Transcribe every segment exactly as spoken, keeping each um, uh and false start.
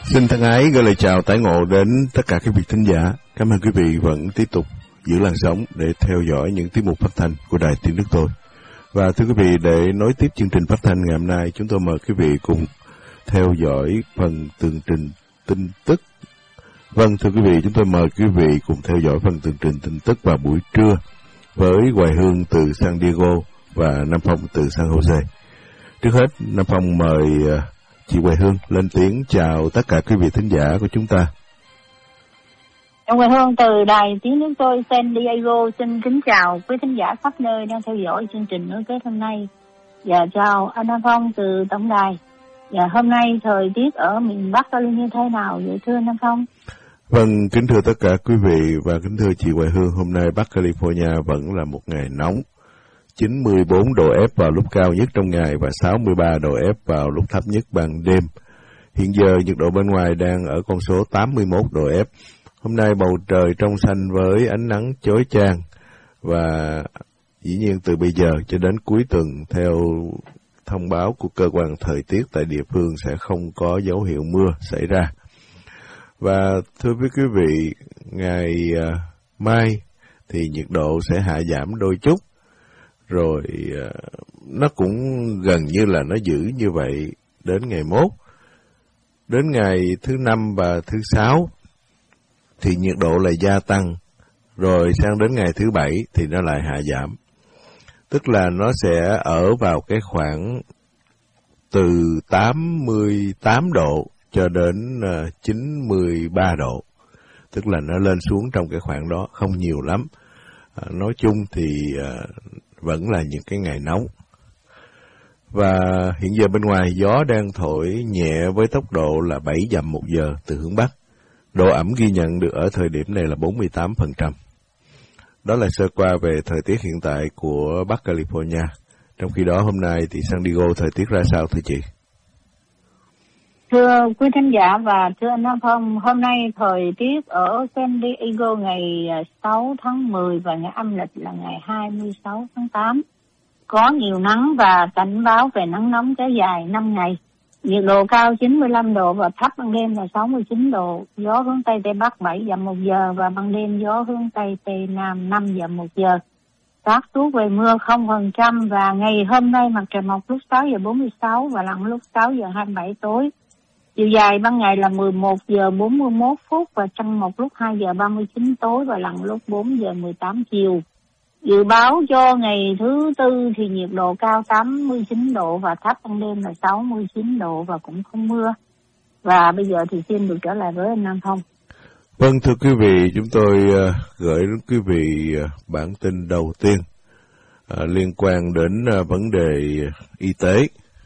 Xin thân ái gửi lời chào tái ngộ đến tất cả các vị thính giả. Cảm ơn quý vị vẫn tiếp tục giữ làn sóng để theo dõi những tiết mục phát thanh của Đài Tiếng Nước Tôi. Và thưa quý vị, để nối tiếp chương trình phát thanh ngày hôm nay, chúng tôi mời quý vị cùng theo dõi phần tường trình tin tức. Vâng, thưa quý vị, chúng tôi mời quý vị cùng theo dõi phần tường trình tin tức vào buổi trưa với Hoài Hương từ San Diego và Nam Phong từ San Jose. Trước hết, Nam Phong mời chị Hoài Hương lên tiếng chào tất cả quý vị thính giả của chúng ta. Em Hoài Hương từ Đài Tiếng Nước Tôi San Diego xin kính chào quý thính giả khắp nơi đang theo dõi chương trình nối kết hôm nay. Và chào anh Nam Phong từ tổng đài. Và hôm nay thời tiết ở miền Bắc Cali như thế nào vậy thưa Nam Phong? Vâng, kính thưa tất cả quý vị và kính thưa chị Hoài Hương, hôm nay Bắc California vẫn là một ngày nóng. chín mươi bốn độ F vào lúc cao nhất trong ngày và sáu mươi ba độ F vào lúc thấp nhất ban đêm. Hiện giờ nhiệt độ bên ngoài đang ở con số tám mươi mốt độ F. Hôm nay bầu trời trong xanh với ánh nắng chói chang và dĩ nhiên từ bây giờ cho đến cuối tuần theo thông báo của cơ quan thời tiết tại địa phương sẽ không có dấu hiệu mưa xảy ra. Và thưa với quý vị, ngày uh, mai thì nhiệt độ sẽ hạ giảm đôi chút. Rồi uh, nó cũng gần như là nó giữ như vậy đến ngày mốt. Đến ngày thứ năm và thứ sáu thì nhiệt độ lại gia tăng. Rồi sang đến ngày thứ bảy thì nó lại hạ giảm. Tức là nó sẽ ở vào cái khoảng từ tám mươi tám độ cho đến uh, chín mươi ba độ. Tức là nó lên xuống trong cái khoảng đó không nhiều lắm. Uh, nói chung thì uh, vẫn là những cái ngày nóng. Và hiện giờ bên ngoài gió đang thổi nhẹ với tốc độ là bảy dặm một giờ từ hướng Bắc. Độ ẩm ghi nhận được ở thời điểm này là bốn mươi tám phần trăm. Đó là sơ qua về thời tiết hiện tại của Bắc California. Trong khi đó hôm nay thì San Diego thời tiết ra sao thưa chị? Thưa quý thính giả và thưa anh Nam Phong, hôm nay thời tiết ở San Diego ngày sáu tháng mười và ngày âm lịch là ngày hai mươi sáu tháng tám. Có nhiều nắng và cảnh báo về nắng nóng kéo dài năm ngày. Nhiệt độ cao chín mươi lăm độ và thấp ban đêm là sáu mươi chín độ. Gió hướng Tây Tây Bắc bảy dặm một giờ và ban đêm gió hướng Tây Tây Nam năm dặm một giờ. Xác suất về mưa không phần trăm và ngày hôm nay mặt trời mọc lúc sáu giờ bốn mươi sáu và lặn lúc sáu giờ hai mươi bảy tối. Chiều dài ban ngày là mười một giờ bốn mươi mốt phút và trăng mọc lúc hai giờ ba mươi chín tối và lặn lúc bốn giờ mười tám chiều. Dự báo cho ngày thứ tư thì nhiệt độ cao tám mươi chín độ và thấp ban đêm là sáu mươi chín độ và cũng không mưa. Và bây giờ thì xin được trở lại với anh Nam Phong. Vâng, thưa quý vị, chúng tôi uh, gửi đến quý vị uh, bản tin đầu tiên uh, liên quan đến uh, vấn đề uh, y tế.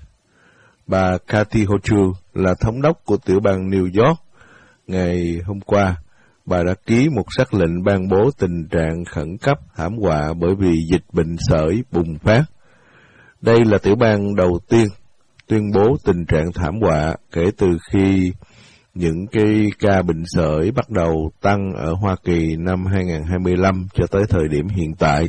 Bà Kathy Hochul là thống đốc của tiểu bang New York. Ngày hôm qua, bà đã ký một sắc lệnh ban bố tình trạng khẩn cấp thảm họa bởi vì dịch bệnh sởi bùng phát. Đây là tiểu bang đầu tiên tuyên bố tình trạng thảm họa kể từ khi những cái ca bệnh sởi bắt đầu tăng ở Hoa Kỳ năm hai không hai lăm cho tới thời điểm hiện tại.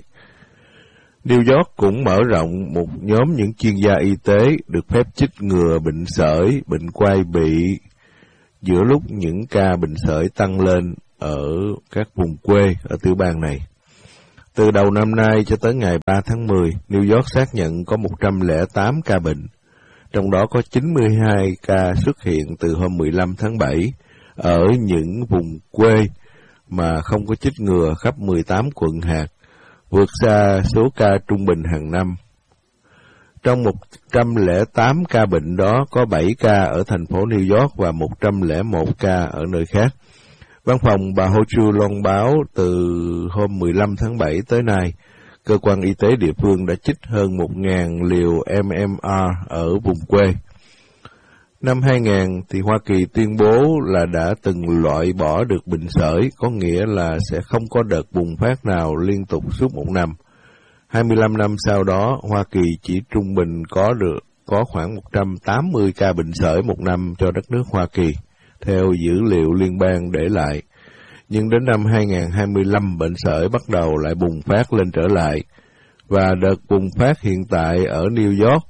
New York cũng mở rộng một nhóm những chuyên gia y tế được phép chích ngừa bệnh sởi, bệnh quai bị giữa lúc những ca bệnh sởi tăng lên ở các vùng quê ở tiểu bang này. Từ đầu năm nay cho tới ngày ba tháng mười, New York xác nhận có một trăm lẻ tám ca bệnh, trong đó có chín mươi hai ca xuất hiện từ hôm mười lăm tháng bảy ở những vùng quê mà không có chích ngừa khắp mười tám quận hạt, vượt xa số ca trung bình hàng năm. Trong một trăm lẻ tám ca bệnh đó có bảy ca ở thành phố New York và một trăm lẻ một ca ở nơi khác. Văn phòng bà Hochul loan báo từ hôm mười lăm tháng bảy tới nay, cơ quan y tế địa phương đã chích hơn một nghìn liều em em rờ ở vùng quê. Năm hai không thì Hoa Kỳ tuyên bố là đã từng loại bỏ được bệnh sởi, có nghĩa là sẽ không có đợt bùng phát nào liên tục suốt một năm. hai mươi lăm năm sau đó, Hoa Kỳ chỉ trung bình có được có khoảng một trăm tám mươi ca bệnh sởi một năm cho đất nước Hoa Kỳ, theo dữ liệu liên bang để lại. Nhưng đến năm hai không hai lăm, bệnh sởi bắt đầu lại bùng phát lên trở lại. Và đợt bùng phát hiện tại ở New York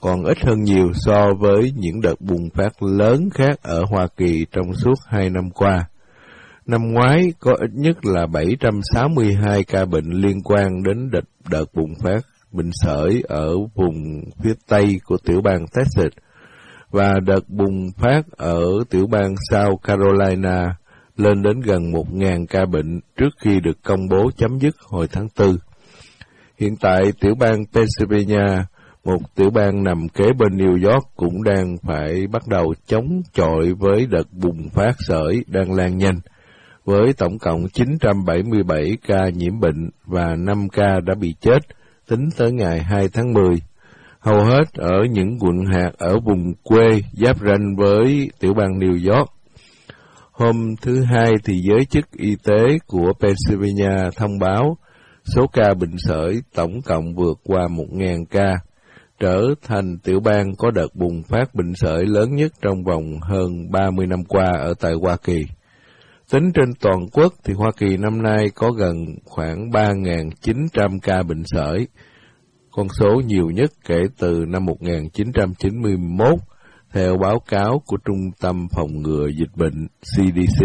còn ít hơn nhiều so với những đợt bùng phát lớn khác ở Hoa Kỳ trong suốt hai năm qua. Năm ngoái có ít nhất là bảy trăm sáu mươi hai ca bệnh liên quan đến đợt, đợt bùng phát bệnh sởi ở vùng phía Tây của tiểu bang Texas, và đợt bùng phát ở tiểu bang South Carolina lên đến gần một nghìn ca bệnh trước khi được công bố chấm dứt hồi tháng tư. Hiện tại, tiểu bang Pennsylvania, một tiểu bang nằm kế bên New York, cũng đang phải bắt đầu chống chọi với đợt bùng phát sởi đang lan nhanh, với tổng cộng chín trăm bảy mươi bảy ca nhiễm bệnh và năm ca đã bị chết tính tới ngày hai tháng mười. Hầu hết ở những quận hạt ở vùng quê giáp ranh với tiểu bang New York. Hôm thứ Hai thì giới chức y tế của Pennsylvania thông báo số ca bệnh sởi tổng cộng vượt qua một nghìn ca, trở thành tiểu bang có đợt bùng phát bệnh sởi lớn nhất trong vòng hơn ba mươi năm qua ở tại Hoa Kỳ. Tính trên toàn quốc thì Hoa Kỳ năm nay có gần khoảng ba nghìn chín trăm ca bệnh sởi, con số nhiều nhất kể từ năm một nghìn chín trăm chín mươi mốt, theo báo cáo của Trung tâm Phòng ngừa Dịch bệnh C D C.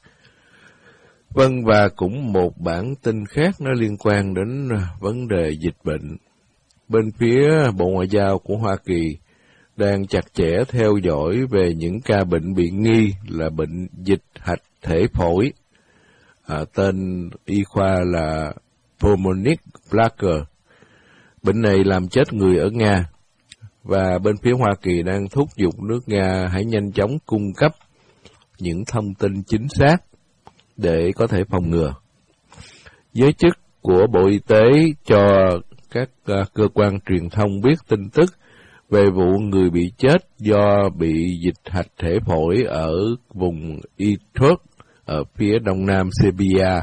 Vâng, và cũng một bản tin khác nó liên quan đến vấn đề dịch bệnh. Bên phía Bộ Ngoại giao của Hoa Kỳ đang chặt chẽ theo dõi về những ca bệnh bị nghi là bệnh dịch hạch thể phổi, à, tên y khoa là pulmonic plaque. Bệnh này làm chết người ở Nga, và bên phía Hoa Kỳ đang thúc giục nước Nga hãy nhanh chóng cung cấp những thông tin chính xác để có thể phòng ngừa. Giới chức của Bộ Y tế cho các uh, cơ quan truyền thông biết tin tức về vụ người bị chết do bị dịch hạch thể phổi ở vùng Irkutsk ở phía đông nam Serbia,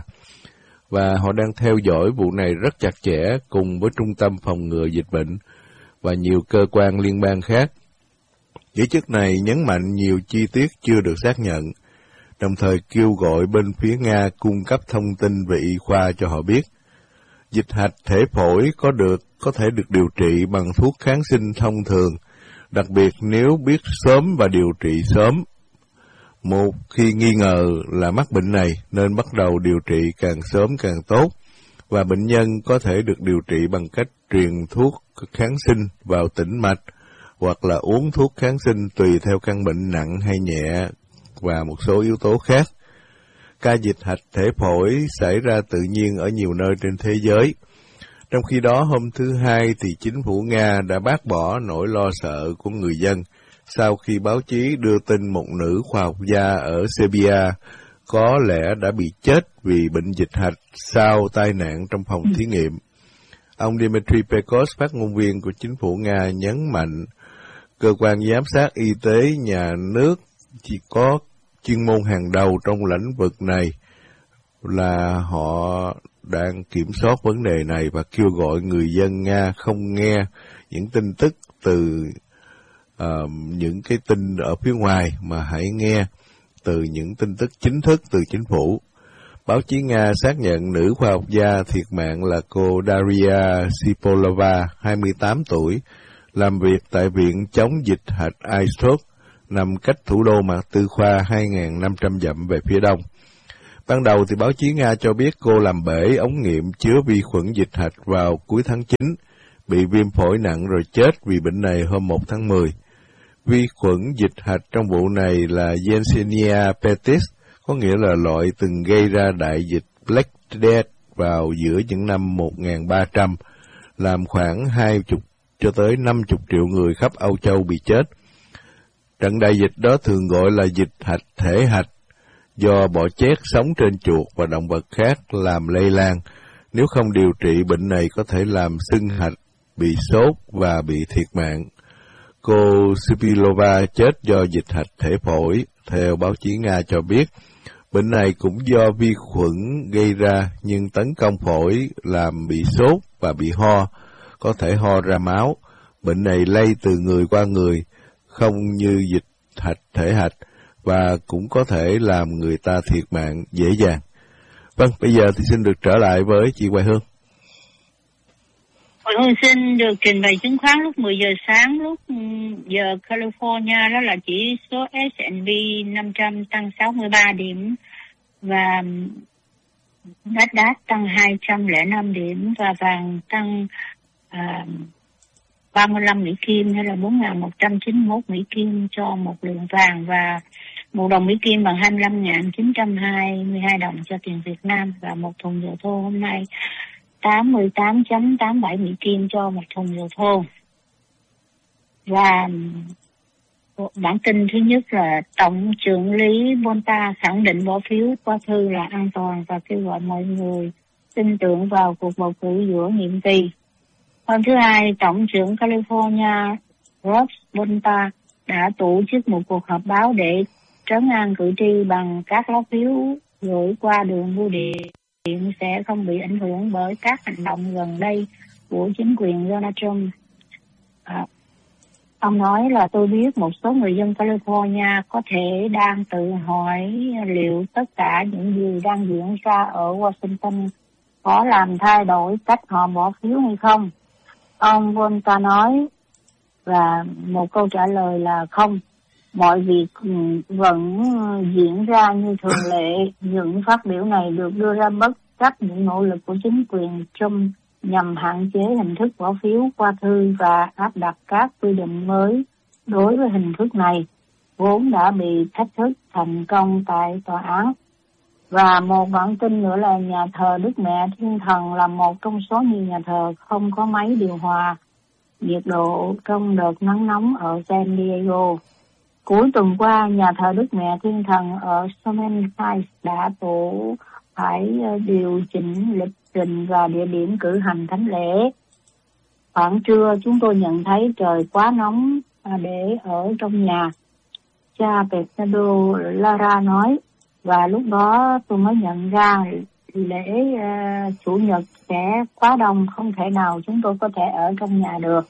và họ đang theo dõi vụ này rất chặt chẽ cùng với Trung tâm Phòng ngừa Dịch bệnh và nhiều cơ quan liên bang khác. Giới chức này nhấn mạnh nhiều chi tiết chưa được xác nhận, đồng thời kêu gọi bên phía Nga cung cấp thông tin về y khoa cho họ biết. Dịch hạch thể phổi có được có thể được điều trị bằng thuốc kháng sinh thông thường, đặc biệt nếu biết sớm và điều trị sớm. Một khi nghi ngờ là mắc bệnh này nên bắt đầu điều trị càng sớm càng tốt, và bệnh nhân có thể được điều trị bằng cách truyền thuốc kháng sinh vào tĩnh mạch hoặc là uống thuốc kháng sinh tùy theo căn bệnh nặng hay nhẹ và một số yếu tố khác. Ca dịch hạch thể phổi xảy ra tự nhiên ở nhiều nơi trên thế giới. Trong khi đó, hôm thứ Hai thì chính phủ Nga đã bác bỏ nỗi lo sợ của người dân sau khi báo chí đưa tin một nữ khoa học gia ở Serbia có lẽ đã bị chết vì bệnh dịch hạch sau tai nạn trong phòng thí nghiệm. Ông Dmitry Peskov, phát ngôn viên của chính phủ Nga, nhấn mạnh cơ quan giám sát y tế nhà nước chỉ có chuyên môn hàng đầu trong lĩnh vực này là họ đang kiểm soát vấn đề này và kêu gọi người dân Nga không nghe những tin tức từ uh, những cái tin ở phía ngoài, mà hãy nghe từ những tin tức chính thức từ chính phủ. Báo chí Nga xác nhận nữ khoa học gia thiệt mạng là cô Daria Sipolova, hai mươi tám tuổi, làm việc tại Viện chống dịch hạch Irkutsk, nằm cách thủ đô Mạc Tư Khoa hai nghìn năm trăm dặm về phía đông. Ban đầu thì báo chí Nga cho biết cô làm bể ống nghiệm chứa vi khuẩn dịch hạch vào cuối tháng chín, bị viêm phổi nặng rồi chết vì bệnh này hôm một tháng mười. Vi khuẩn dịch hạch trong vụ này là Yersinia pestis, có nghĩa là loại từng gây ra đại dịch Black Death vào giữa những năm một nghìn ba trăm, làm khoảng hai mươi cho tới năm mươi triệu người khắp Âu Châu bị chết. Trận đại dịch đó thường gọi là dịch hạch thể hạch, do bọ chét sống trên chuột và động vật khác làm lây lan. Nếu không điều trị, bệnh này có thể làm sưng hạch, bị sốt và bị thiệt mạng. Cô Sipilova chết do dịch hạch thể phổi. Theo báo chí Nga cho biết, bệnh này cũng do vi khuẩn gây ra, nhưng tấn công phổi làm bị sốt và bị ho, có thể ho ra máu. Bệnh này lây từ người qua người, không như dịch hạch thể hạch, và cũng có thể làm người ta thiệt mạng dễ dàng. Vâng, bây giờ thì xin được trở lại với chị Hoài Hương. Hội Hương xin được trình bày chứng khoán lúc mười giờ sáng, lúc giờ California đó là chỉ số S and P năm trăm tăng sáu mươi ba điểm và Nasdaq tăng hai trăm lẻ năm điểm và vàng tăng à, ba mươi lăm Mỹ Kim hay là bốn nghìn một trăm chín mươi mốt Mỹ Kim cho một lượng vàng, và một đồng Mỹ Kim bằng hai mươi lăm nghìn chín trăm hai mươi hai đồng cho tiền Việt Nam, và một thùng dầu thô hôm nay tám mươi tám phẩy tám bảy Mỹ Kim cho một thùng dầu thô. Và bản tin thứ nhất là Tổng trưởng lý Bonta khẳng định bỏ phiếu qua thư là an toàn và kêu gọi mọi người tin tưởng vào cuộc bầu cử giữa nhiệm kỳ. Hôm thứ Hai, Tổng trưởng California Rob Bonta đã tổ chức một cuộc họp báo để trấn an cử tri bằng các lá phiếu gửi qua đường bưu điện sẽ không bị ảnh hưởng bởi các hành động gần đây của chính quyền Donald Trump. À, ông nói là tôi biết một số người dân California có thể đang tự hỏi liệu tất cả những gì đang diễn ra ở Washington có làm thay đổi cách họ bỏ phiếu hay không. Ông Bonta nói, và một câu trả lời là không. Mọi việc vẫn diễn ra như thường lệ. Những phát biểu này được đưa ra bất chấp những nỗ lực của chính quyền Trump nhằm hạn chế hình thức bỏ phiếu qua thư và áp đặt các quy định mới đối với hình thức này, vốn đã bị thách thức thành công tại tòa án. Và một bản tin nữa là nhà thờ Đức Mẹ Thiên Thần là một trong số nhiều nhà thờ không có máy điều hòa nhiệt độ trong đợt nắng nóng ở San Diego. Cuối tuần qua, nhà thờ Đức Mẹ Thiên Thần ở Summerlin Heights đã tổ phải điều chỉnh lịch trình và địa điểm cử hành thánh lễ. Khoảng trưa, chúng tôi nhận thấy trời quá nóng để ở trong nhà, cha Pedro Lara nói, và lúc đó tôi mới nhận ra lễ uh, Chủ nhật sẽ quá đông, không thể nào chúng tôi có thể ở trong nhà được.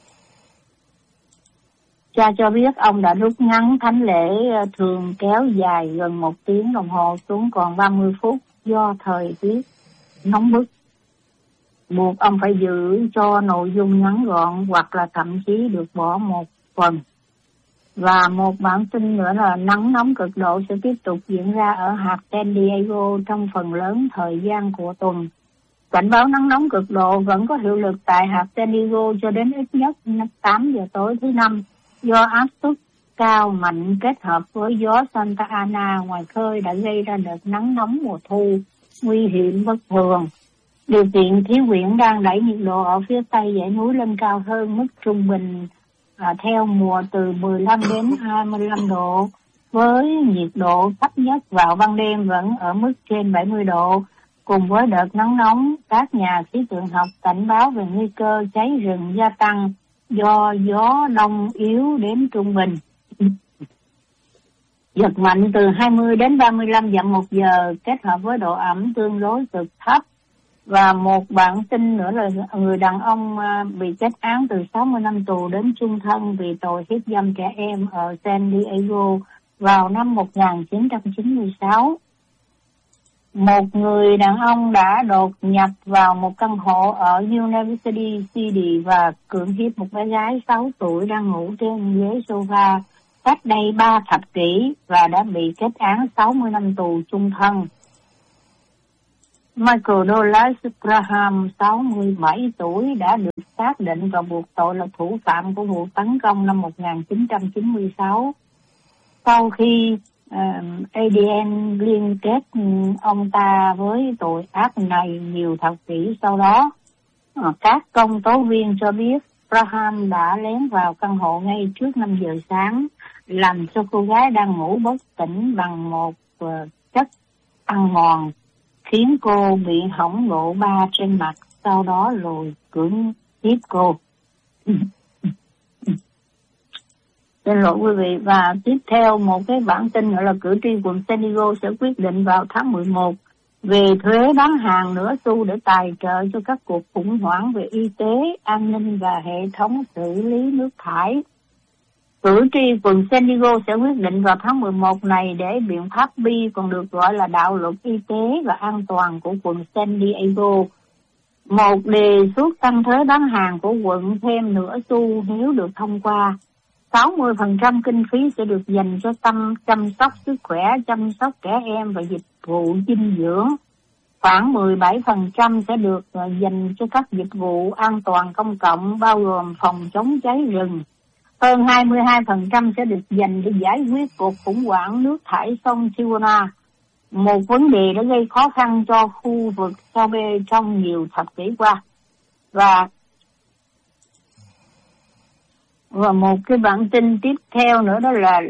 Cha cho biết ông đã rút ngắn thánh lễ thường kéo dài gần một tiếng đồng hồ xuống còn ba mươi phút do thời tiết nóng bức, buộc ông phải giữ cho nội dung ngắn gọn hoặc là thậm chí được bỏ một phần. Và một bản tin nữa là nắng nóng cực độ sẽ tiếp tục diễn ra ở hạt San Diego trong phần lớn thời gian của tuần. Cảnh báo nắng nóng cực độ vẫn có hiệu lực tại hạt San Diego cho đến ít nhất tám giờ tối thứ Năm, do áp suất cao mạnh kết hợp với gió Santa Ana ngoài khơi đã gây ra đợt nắng nóng mùa thu nguy hiểm bất thường. Điều kiện khí quyển đang đẩy nhiệt độ ở phía tây dãy núi lên cao hơn mức trung bình à, theo mùa từ mười lăm đến hai mươi lăm độ, với nhiệt độ thấp nhất vào ban đêm vẫn ở mức trên bảy mươi độ. Cùng với đợt nắng nóng, các nhà khí tượng học cảnh báo về nguy cơ cháy rừng gia tăng do gió đông yếu đến trung bình. Giật mạnh từ hai mươi đến ba mươi lăm dặm một giờ kết hợp với độ ẩm tương đối cực thấp. Và một bản tin nữa là người đàn ông bị kết án từ sáu mươi năm tù đến chung thân vì tội hiếp dâm trẻ em ở San Diego vào năm một nghìn chín trăm chín mươi sáu. Một người đàn ông đã đột nhập vào một căn hộ ở University City và cưỡng hiếp một bé gái sáu tuổi đang ngủ trên ghế sofa cách đây ba thập kỷ và đã bị kết án sáu mươi năm tù chung thân. Michael Douglas Graham, sáu mươi bảy tuổi, đã được xác định và buộc tội là thủ phạm của vụ tấn công năm một nghìn chín trăm chín mươi sáu. Sau khi uh, a đê en liên kết ông ta với tội ác này nhiều thập kỷ sau đó, uh, các công tố viên cho biết Graham đã lén vào căn hộ ngay trước năm giờ sáng, làm cho cô gái đang ngủ bất tỉnh bằng một uh, chất ăn mòn, khiến cô bị hỏng độ ba trên mặt, sau đó rồi cưỡng hiếp cô. Xin lỗi quý vị. Và tiếp theo một cái bản tin nữa là cử tri quận San Diego sẽ quyết định vào tháng mười một về thuế bán hàng nửa xu để tài trợ cho các cuộc khủng hoảng về y tế, an ninh và hệ thống xử lý nước thải. Cử tri quận San Diego sẽ quyết định vào tháng mười một này để biện pháp B, còn được gọi là đạo luật y tế và an toàn của quận San Diego, Một đề xuất tăng thuế bán hàng của quận thêm nửa xu nếu được thông qua. sáu mươi phần trăm kinh phí sẽ được dành cho tâm chăm sóc sức khỏe, chăm sóc trẻ em và dịch vụ dinh dưỡng. Khoảng mười bảy phần trăm sẽ được dành cho các dịch vụ an toàn công cộng, bao gồm phòng chống cháy rừng. Hơn hai mươi hai phần trăm sẽ được dành để giải quyết cuộc khủng hoảng nước thải sông Tijuana, một vấn đề đã gây khó khăn cho khu vực Sao Bê trong nhiều thập kỷ qua. Và và một cái bản tin tiếp theo nữa đó là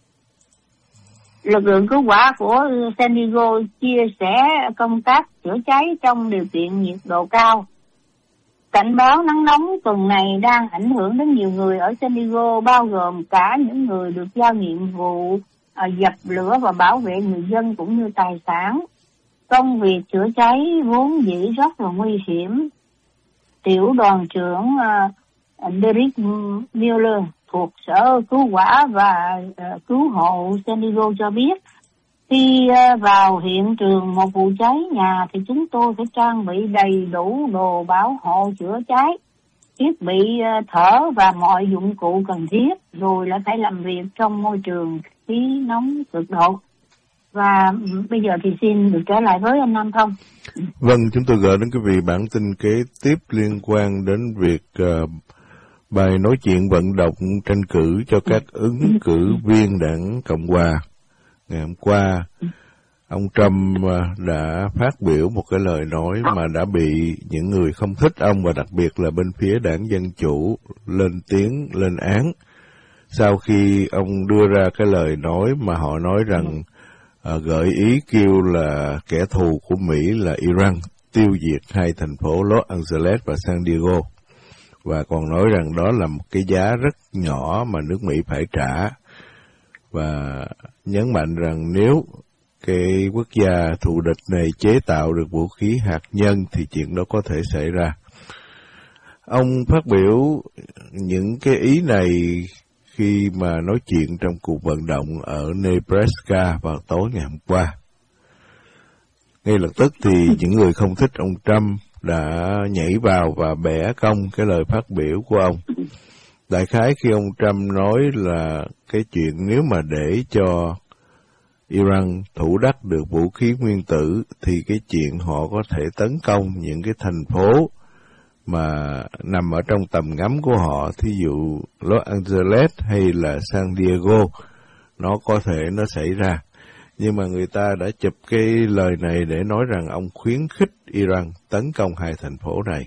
lực lượng cứu hỏa của San Diego chia sẻ công tác chữa cháy trong điều kiện nhiệt độ cao. Cảnh báo nắng nóng tuần này đang ảnh hưởng đến nhiều người ở San Diego, bao gồm cả những người được giao nhiệm vụ à, dập lửa và bảo vệ người dân cũng như tài sản. Công việc chữa cháy vốn dĩ rất là nguy hiểm. Tiểu đoàn trưởng à, Derek Miller thuộc Sở Cứu hỏa và uh, Cứu hộ San Diego cho biết, khi uh, vào hiện trường một vụ cháy nhà thì chúng tôi phải trang bị đầy đủ đồ bảo hộ chữa cháy, thiết bị uh, thở và mọi dụng cụ cần thiết, rồi lại phải làm việc trong môi trường khí nóng cực độ. Và um, bây giờ thì xin được trở lại với anh Nam Thông. Vâng, chúng tôi gửi đến quý vị bản tin kế tiếp liên quan đến việc uh, bài nói chuyện vận động tranh cử cho các ứng cử viên đảng Cộng hòa. Ngày hôm qua, ông Trump đã phát biểu một cái lời nói mà đã bị những người không thích ông và đặc biệt là bên phía đảng Dân Chủ lên tiếng, lên án. Sau khi ông đưa ra cái lời nói mà họ nói rằng à, gợi ý kêu là kẻ thù của Mỹ là Iran tiêu diệt hai thành phố Los Angeles và San Diego. Và còn nói rằng đó là một cái giá rất nhỏ mà nước Mỹ phải trả. Và nhấn mạnh rằng nếu cái quốc gia thù địch này chế tạo được vũ khí hạt nhân thì chuyện đó có thể xảy ra. Ông phát biểu những cái ý này khi mà nói chuyện trong cuộc vận động ở Nebraska vào tối ngày hôm qua. Ngay lập tức thì những người không thích ông Trump đã nhảy vào và bẻ cong cái lời phát biểu của ông. Đại khái khi ông Trump nói là cái chuyện nếu mà để cho Iran thủ đắc được vũ khí nguyên tử thì cái chuyện họ có thể tấn công những cái thành phố mà nằm ở trong tầm ngắm của họ, thí dụ Los Angeles hay là San Diego, nó có thể nó xảy ra. Nhưng mà người ta đã chụp cái lời này để nói rằng ông khuyến khích Iran tấn công hai thành phố này.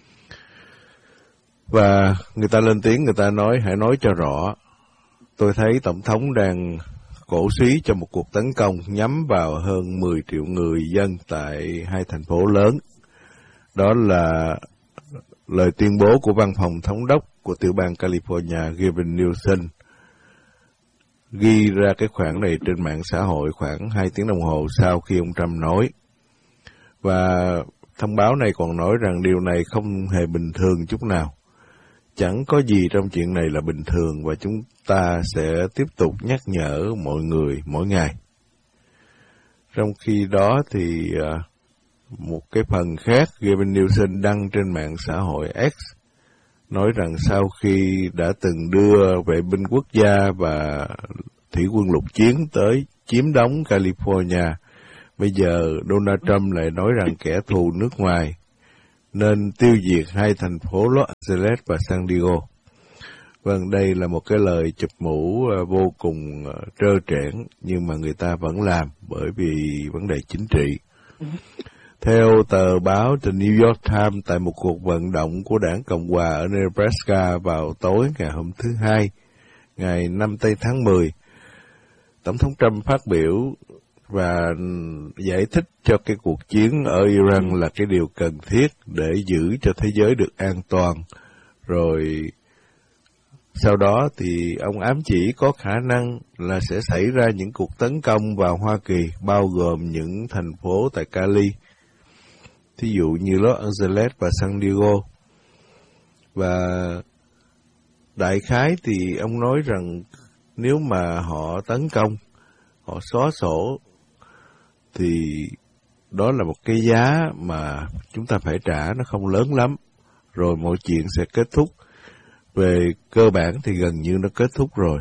Và người ta lên tiếng, người ta nói, hãy nói cho rõ. Tôi thấy Tổng thống đang cổ suý cho một cuộc tấn công nhắm vào hơn mười triệu người dân tại hai thành phố lớn. Đó là lời tuyên bố của văn phòng thống đốc của tiểu bang California Gavin Newsom, ghi ra cái khoản này trên mạng xã hội khoảng hai tiếng đồng hồ sau khi ông Trump nói. Và thông báo này còn nói rằng điều này không hề bình thường chút nào. Chẳng có gì trong chuyện này là bình thường và chúng ta sẽ tiếp tục nhắc nhở mọi người mỗi ngày. Trong khi đó thì một cái phần khác, Gavin Newsom đăng trên mạng xã hội X nói rằng sau khi đã từng đưa vệ binh quốc gia và thủy quân lục chiến tới chiếm đóng California, bây giờ Donald Trump lại nói rằng kẻ thù nước ngoài nên tiêu diệt hai thành phố Los Angeles và San Diego. Vâng, đây là một cái lời chụp mũ vô cùng trơ trẽn, nhưng mà người ta vẫn làm bởi vì vấn đề chính trị. Theo tờ báo The New York Times, tại một cuộc vận động của đảng Cộng hòa ở Nebraska vào tối ngày hôm thứ Hai, ngày năm tây tháng mười, Tổng thống Trump phát biểu và giải thích cho cái cuộc chiến ở Iran là cái điều cần thiết để giữ cho thế giới được an toàn. Rồi sau đó thì ông ám chỉ có khả năng là sẽ xảy ra những cuộc tấn công vào Hoa Kỳ, bao gồm những thành phố tại Cali, thí dụ như Los Angeles và San Diego. Và đại khái thì ông nói rằng nếu mà họ tấn công, họ xóa sổ, thì đó là một cái giá mà chúng ta phải trả, nó không lớn lắm, rồi mọi chuyện sẽ kết thúc. Về cơ bản thì gần như nó kết thúc rồi.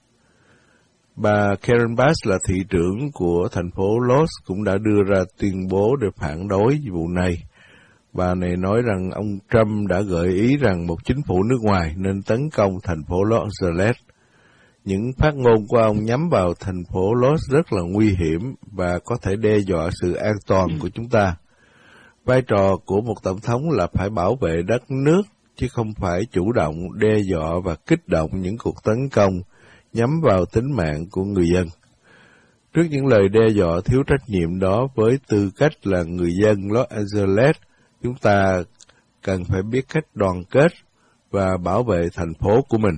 Bà Karen Bass là thị trưởng của thành phố Los cũng đã đưa ra tuyên bố để phản đối vụ này. Bà này nói rằng ông Trump đã gợi ý rằng một chính phủ nước ngoài nên tấn công thành phố Los Angeles. Những phát ngôn của ông nhắm vào thành phố Los rất là nguy hiểm và có thể đe dọa sự an toàn của chúng ta. Vai trò của một tổng thống là phải bảo vệ đất nước, chứ không phải chủ động đe dọa và kích động những cuộc tấn công nhắm vào tính mạng của người dân. Trước những lời đe dọa thiếu trách nhiệm đó, với tư cách là người dân Los Angeles, chúng ta cần phải biết cách đoàn kết và bảo vệ thành phố của mình.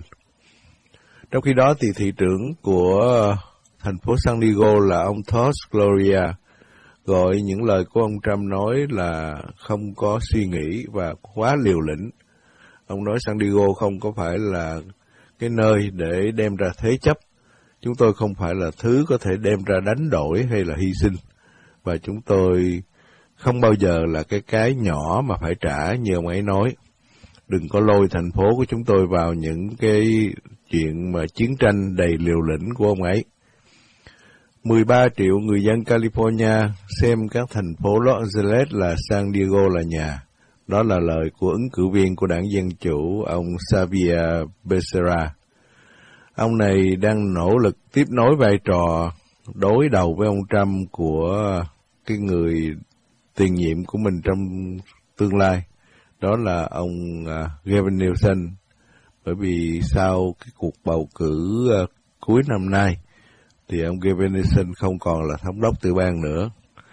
Trong khi đó thì thị trưởng của thành phố San Diego là ông Todd Gloria gọi những lời của ông Trump nói là không có suy nghĩ và quá liều lĩnh. Ông nói San Diego không có phải là cái nơi để đem ra thế chấp. Chúng tôi không phải là thứ có thể đem ra đánh đổi hay là hy sinh. Và chúng tôi không bao giờ là cái cái nhỏ mà phải trả như ông ấy nói. Đừng có lôi thành phố của chúng tôi vào những cái chuyện mà chiến tranh đầy liều lĩnh của ông ấy. mười ba triệu người dân California xem các thành phố Los Angeles là San Diego là nhà. Đó là lời của ứng cử viên của đảng Dân Chủ, ông Xavier Becerra. Ông này đang nỗ lực tiếp nối vai trò đối đầu với ông Trump của cái người tiền nhiệm của mình trong tương lai. Đó là ông Gavin Newsom. Bởi vì sau cái cuộc bầu cử uh, cuối năm nay, thì ông Gavin Newsom không còn là thống đốc tiểu bang nữa.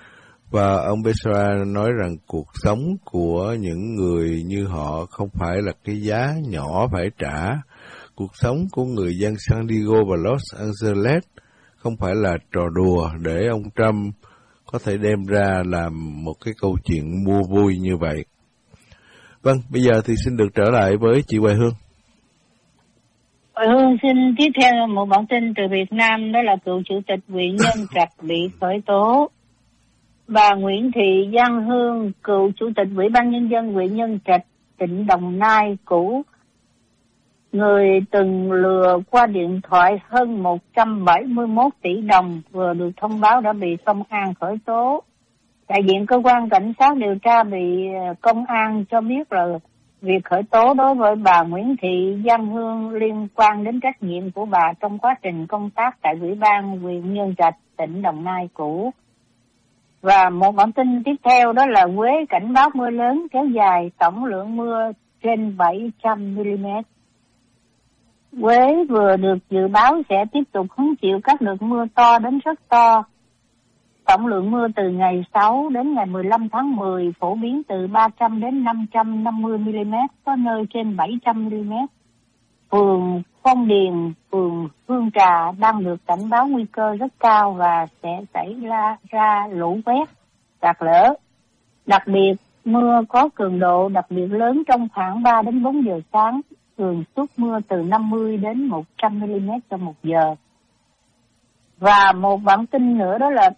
Và ông Becerra nói rằng cuộc sống của những người như họ không phải là cái giá nhỏ phải trả. Cuộc sống của người dân San Diego và Los Angeles không phải là trò đùa để ông Trump có thể đem ra làm một cái câu chuyện mua vui như vậy. Vâng, bây giờ thì xin được trở lại với chị Hoài Hương. Hoài Hương xin tiếp theo một bản tin từ Việt Nam, đó là cựu chủ tịch huyện Nhân Trạch bị khởi tố. Bà Nguyễn Thị Giang Hương, cựu chủ tịch Ủy ban Nhân dân huyện Nhân Trạch, tỉnh Đồng Nai cũ, người từng lừa qua điện thoại hơn một trăm bảy mươi mốt tỷ đồng, vừa được thông báo đã bị công an khởi tố. Đại diện cơ quan cảnh sát điều tra bị công an cho biết là việc khởi tố đối với bà Nguyễn Thị Giang Hương liên quan đến trách nhiệm của bà trong quá trình công tác tại Ủy ban huyện Nhân Trạch, tỉnh Đồng Nai cũ. Và một bản tin tiếp theo đó là Huế cảnh báo mưa lớn kéo dài, tổng lượng mưa trên bảy trăm mi-li-mét. Huế vừa được dự báo sẽ tiếp tục hứng chịu các đợt mưa to đến rất to. Tổng lượng mưa từ ngày sáu đến ngày mười lăm tháng mười phổ biến từ ba trăm đến năm trăm năm mươi mi-li-mét, có nơi trên bảy trăm mi-li-mét. Phường Phong Điền, phường Hương Trà đang được cảnh báo nguy cơ rất cao và sẽ xảy ra, ra lũ quét, sạt lở. Đặc biệt, mưa có cường độ đặc biệt lớn trong khoảng ba đến bốn giờ sáng, thường suất mưa từ năm mươi đến một trăm mi-li-mét trong một giờ. Và một bản tin nữa đó là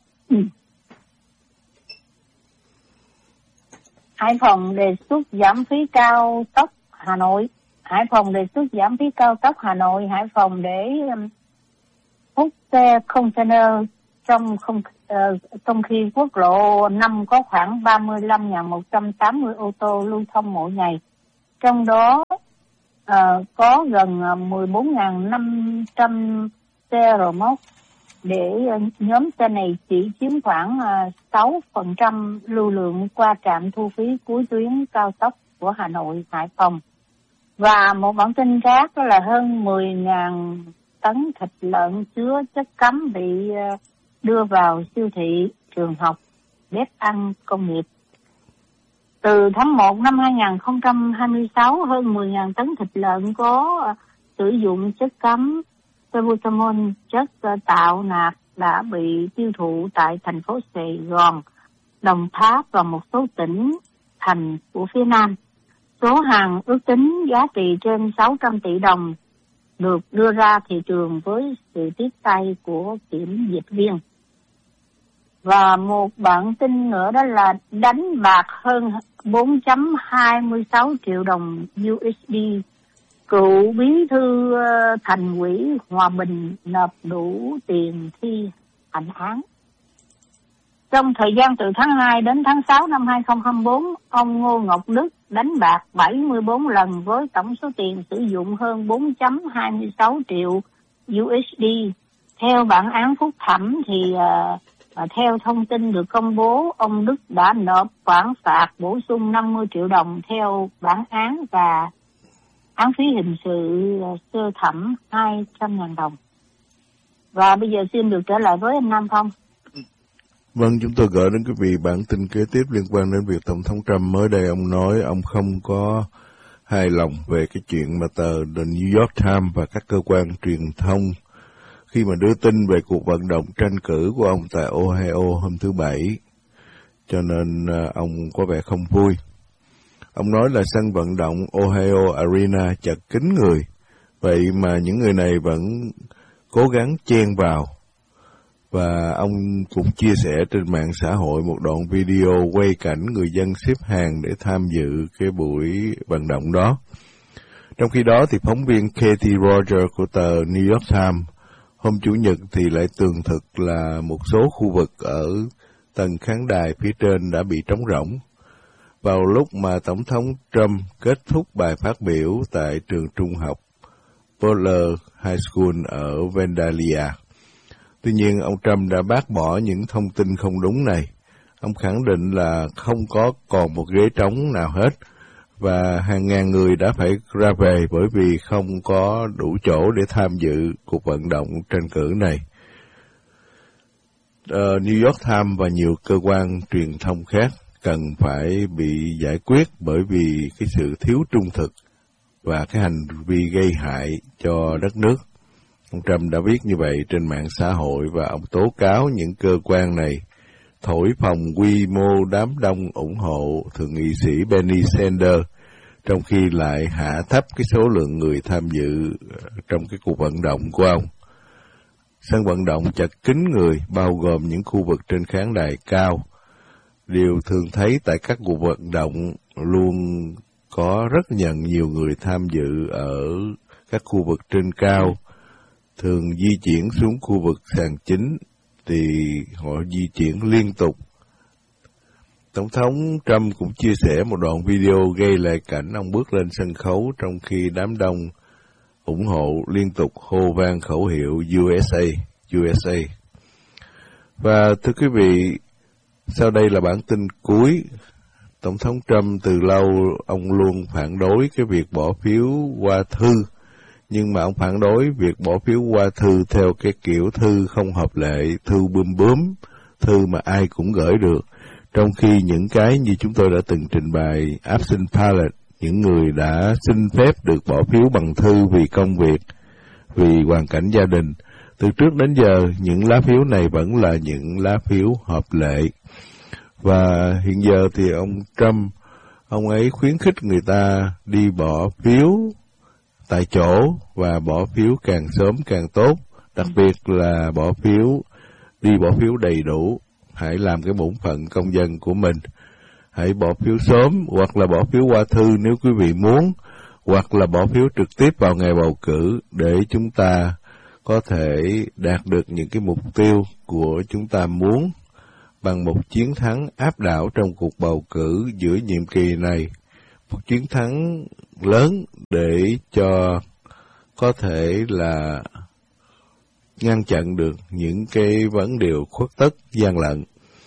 Hải Phòng đề xuất giảm phí cao tốc Hà Nội. Hải Phòng đề xuất giảm phí cao tốc Hà Nội Hải Phòng để um, hút xe container trong không uh, trong khi quốc lộ năm có khoảng ba mươi lăm nghìn một trăm tám mươi ô tô lưu thông mỗi ngày. Trong đó uh, có gần mười bốn nghìn năm trăm xe rờ móc, để uh, nhóm xe này chỉ chiếm khoảng uh, sáu phần trăm lưu lượng qua trạm thu phí cuối tuyến cao tốc của Hà Nội Hải Phòng. Và một bản tin khác đó là hơn mười nghìn tấn thịt lợn chứa chất cấm bị đưa vào siêu thị, trường học, bếp ăn công nghiệp. Từ tháng một năm hai nghìn không trăm hai mươi sáu, hơn mười nghìn tấn thịt lợn có sử dụng chất cấm salbutamol, chất tạo nạc, đã bị tiêu thụ tại thành phố Sài Gòn, Đồng Tháp và một số tỉnh thành của phía Nam. Số hàng ước tính giá trị trên sáu trăm tỷ đồng được đưa ra thị trường với sự tiếp tay của kiểm dịch viên. Và một bản tin nữa đó là đánh bạc hơn bốn phẩy hai mươi sáu triệu đồng u ét đê. Cựu bí thư thành ủy Hòa Bình nộp đủ tiền thi hành án. Trong thời gian từ tháng hai đến tháng sáu năm hai không hai tư, ông Ngô Ngọc Đức đánh bạc bảy mươi bốn lần với tổng số tiền sử dụng hơn bốn phẩy hai mươi sáu triệu u ét đê. Theo bản án phúc thẩm thì uh, theo thông tin được công bố, ông Đức đã nộp khoản phạt bổ sung năm mươi triệu đồng theo bản án và án phí hình sự sơ thẩm hai trăm nghìn đồng. Và bây giờ xin được trở lại với anh Nam Phong. Vâng, chúng tôi gửi đến quý vị bản tin kế tiếp liên quan đến việc Tổng thống Trump mới đây ông nói ông không có hài lòng về cái chuyện mà tờ The New York Times và các cơ quan truyền thông khi mà đưa tin về cuộc vận động tranh cử của ông tại Ohio hôm thứ Bảy, cho nên ông có vẻ không vui. Ông nói là sân vận động Ohio Arena chật kín người, vậy mà những người này vẫn cố gắng chen vào. Và ông cũng chia sẻ trên mạng xã hội một đoạn video quay cảnh người dân xếp hàng để tham dự cái buổi vận động đó. Trong khi đó thì phóng viên Katie Rogers của tờ New York Times hôm Chủ nhật thì lại tường thực là một số khu vực ở tầng khán đài phía trên đã bị trống rỗng. Vào lúc mà Tổng thống Trump kết thúc bài phát biểu tại trường trung học Butler High School ở Vandalia. Tuy nhiên, ông Trump đã bác bỏ những thông tin không đúng này. Ông khẳng định là không có còn một ghế trống nào hết, và hàng ngàn người đã phải ra về bởi vì không có đủ chỗ để tham dự cuộc vận động tranh cử này. Uh, New York Times và nhiều cơ quan truyền thông khác cần phải bị giải quyết bởi vì cái sự thiếu trung thực và cái hành vi gây hại cho đất nước. Ông Trump đã viết như vậy trên mạng xã hội và ông tố cáo những cơ quan này thổi phồng quy mô đám đông ủng hộ thượng nghị sĩ Bernie Sanders, trong khi lại hạ thấp cái số lượng người tham dự trong cái cuộc vận động của ông. Sân vận động chật kín người, bao gồm những khu vực trên khán đài cao. Điều thường thấy tại các cuộc vận động luôn có rất nhận nhiều người tham dự ở các khu vực trên cao, thường di chuyển xuống khu vực sàn chính thì họ di chuyển liên tục. Tổng thống Trump cũng chia sẻ một đoạn video ghi lại cảnh ông bước lên sân khấu trong khi đám đông ủng hộ liên tục hô vang khẩu hiệu u ét a, u ét a. Và thưa quý vị, sau đây là bản tin cuối. Tổng thống Trump từ lâu ông luôn phản đối cái việc bỏ phiếu qua thư, nhưng mà ông phản đối việc bỏ phiếu qua thư theo cái kiểu thư không hợp lệ, thư bươm bướm, thư mà ai cũng gửi được. Trong khi những cái như chúng tôi đã từng trình bày, absent ballot, những người đã xin phép được bỏ phiếu bằng thư vì công việc, vì hoàn cảnh gia đình, từ trước đến giờ những lá phiếu này vẫn là những lá phiếu hợp lệ. Và hiện giờ thì ông Trump, ông ấy khuyến khích người ta đi bỏ phiếu tại chỗ và bỏ phiếu càng sớm càng tốt, đặc biệt là bỏ phiếu, đi bỏ phiếu đầy đủ. Hãy làm cái bổn phận công dân của mình. Hãy bỏ phiếu sớm hoặc là bỏ phiếu qua thư nếu quý vị muốn, hoặc là bỏ phiếu trực tiếp vào ngày bầu cử để chúng ta có thể đạt được những cái mục tiêu của chúng ta muốn bằng một chiến thắng áp đảo trong cuộc bầu cử giữa nhiệm kỳ này. Một chiến thắng lớn để cho có thể là ngăn chặn được những cái vấn đề khuất tất gian lận.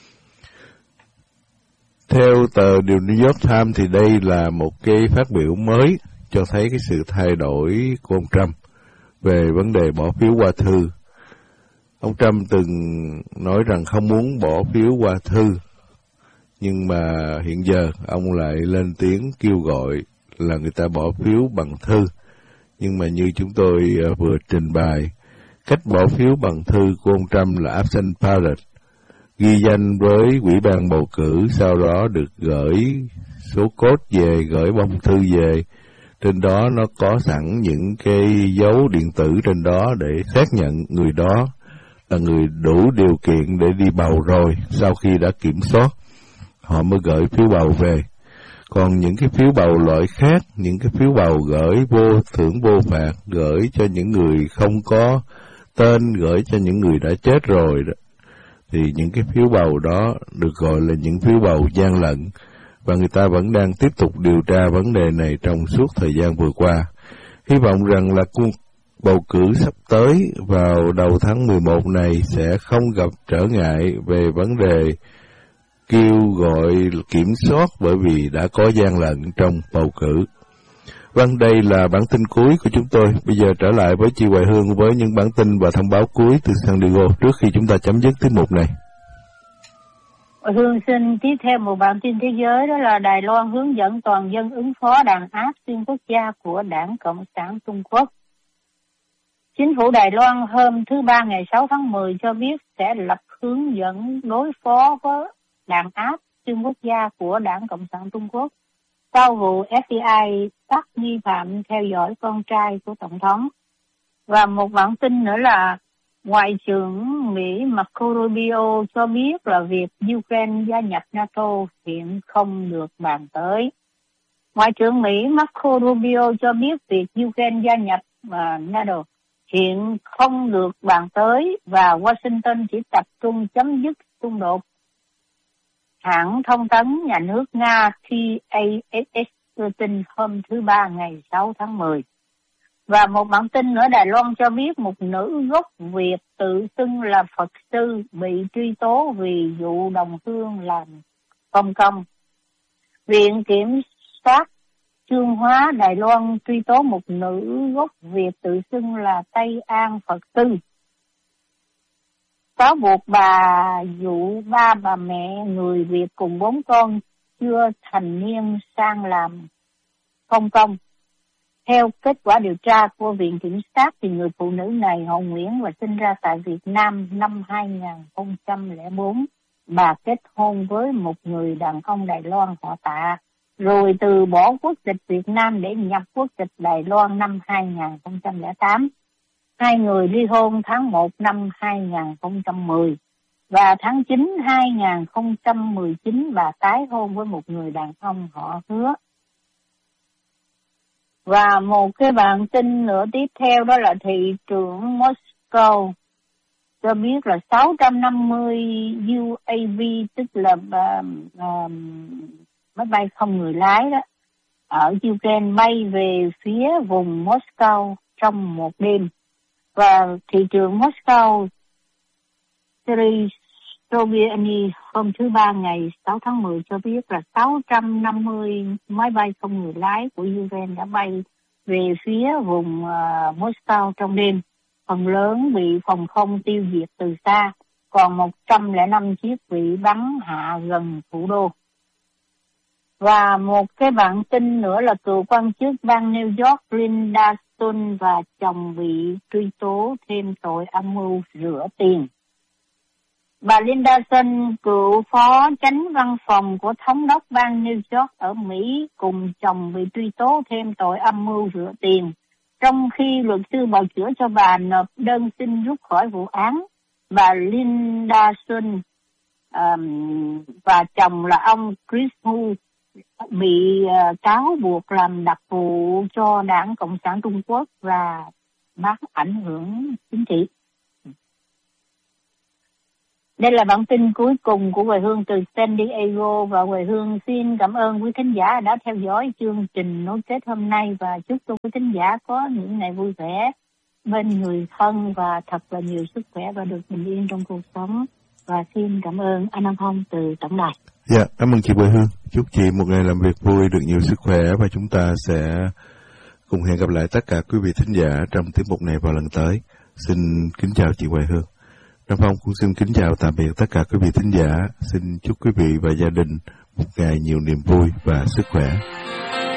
Theo tờ The New York Times thì đây là một cái phát biểu mới cho thấy cái sự thay đổi của ông Trump về vấn đề bỏ phiếu qua thư. Ông Trump từng nói rằng không muốn bỏ phiếu qua thư, nhưng mà hiện giờ ông lại lên tiếng kêu gọi là người ta bỏ phiếu bằng thư. Nhưng mà như chúng tôi vừa trình bày, cách bỏ phiếu bằng thư của ông Trump là absent ballot, ghi danh với ủy ban bầu cử, sau đó được gửi số code về, gửi bông thư về. Trên đó nó có sẵn những cái dấu điện tử trên đó để xác nhận người đó là người đủ điều kiện để đi bầu rồi, sau khi đã kiểm soát, họ mới gửi phiếu bầu về. Còn những cái phiếu bầu loại khác, những cái phiếu bầu gửi vô thưởng vô phạt, gửi cho những người không có tên, gửi cho những người đã chết rồi đó, thì những cái phiếu bầu đó được gọi là những phiếu bầu gian lận, và người ta vẫn đang tiếp tục điều tra vấn đề này trong suốt thời gian vừa qua. Hy vọng rằng là cuộc bầu cử sắp tới vào đầu tháng mười một này sẽ không gặp trở ngại về vấn đề kêu gọi kiểm soát, bởi vì đã có gian lận trong bầu cử. Vâng, đây là bản tin cuối của chúng tôi. Bây giờ trở lại với chị Hoài Hương với những bản tin và thông báo cuối từ San Diego trước khi chúng ta chấm dứt tiết mục này. Hoài Hương xin tiếp theo một bản tin thế giới, đó là Đài Loan hướng dẫn toàn dân ứng phó đàn áp xuyên quốc gia của Đảng Cộng sản Trung Quốc. Chính phủ Đài Loan hôm thứ Ba ngày sáu tháng mười cho biết sẽ lập hướng dẫn đối phó với đàn áp xuyên quốc gia của Đảng Cộng sản Trung Quốc sau vụ ép bê i bắt nghi phạm theo dõi con trai của Tổng thống. Và một bản tin nữa là Ngoại trưởng Mỹ Marco Rubio cho biết là việc Ukraine gia nhập NATO hiện không được bàn tới. Ngoại trưởng Mỹ Marco Rubio cho biết việc Ukraine gia nhập uh, NATO hiện không được bàn tới và Washington chỉ tập trung chấm dứt xung đột. Hãng thông tấn nhà nước Nga T A S S đưa tin hôm thứ Ba ngày sáu tháng mười. Và một bản tin nữa, Đài Loan cho biết một nữ gốc Việt tự xưng là Phật sư bị truy tố vì vụ đồng hương làm công công. Viện Kiểm soát Chương hóa Đài Loan truy tố một nữ gốc Việt tự xưng là Tây An Phật sư, cáo buộc bà dụ ba bà mẹ người Việt cùng bốn con chưa thành niên sang làm công công. Theo kết quả điều tra của Viện Kiểm sát, thì người phụ nữ này họ Nguyễn và sinh ra tại Việt Nam năm hai không không bốn. Bà kết hôn với một người đàn ông Đài Loan họ Tạ, rồi từ bỏ quốc tịch Việt Nam để nhập quốc tịch Đài Loan năm hai không không tám. Hai người ly hôn tháng một năm hai không một không, và tháng chín hai không một chín bà tái hôn với một người đàn ông họ Hứa. Và một cái bản tin nữa tiếp theo, đó là thị trưởng Moscow cho biết là sáu trăm năm mươi U A V, tức là uh, uh, máy bay không người lái đó, ở Ukraine bay về phía vùng Moscow trong một đêm. Và thị trưởng Moscow Sergei Sobyanin hôm thứ Ba ngày sáu tháng mười cho biết là sáu trăm năm mươi máy bay không người lái của Ukraine đã bay về phía vùng uh, Moscow trong đêm. Phần lớn bị phòng không tiêu diệt từ xa, còn một trăm lẻ năm chiếc bị bắn hạ gần thủ đô. Và một cái bản tin nữa là cựu quan chức bang New York Linda Stone và chồng bị truy tố thêm tội âm mưu rửa tiền. Bà Linda Stone, cựu phó chánh văn phòng của thống đốc bang New York ở Mỹ, cùng chồng bị truy tố thêm tội âm mưu rửa tiền, trong khi luật sư bào chữa cho bà nộp đơn xin rút khỏi vụ án. Bà Linda Stone um, và chồng là ông Chris Hu bị uh, cáo buộc làm đặc vụ cho Đảng Cộng sản Trung Quốc và bắt ảnh hưởng chính trị. Đây là bản tin cuối cùng của Hoài Hương từ San Diego, và Hoài Hương xin cảm ơn quý khán giả đã theo dõi chương trình nối kết hôm nay, và chúc cho quý khán giả có những ngày vui vẻ bên người thân và thật là nhiều sức khỏe và được bình yên trong cuộc sống. Và xin cảm ơn anh Nam Phong từ tổng đài. Dạ, cảm ơn chị Hoài Hương. Chúc chị một ngày làm việc vui, được nhiều sức khỏe, và chúng ta sẽ cùng hẹn gặp lại tất cả quý vị thính giả trong tiết mục này vào lần tới. Xin kính chào chị Hoài Hương. Nam Phong cũng xin kính chào tạm biệt tất cả quý vị thính giả. Xin chúc quý vị và gia đình một ngày nhiều niềm vui và sức khỏe.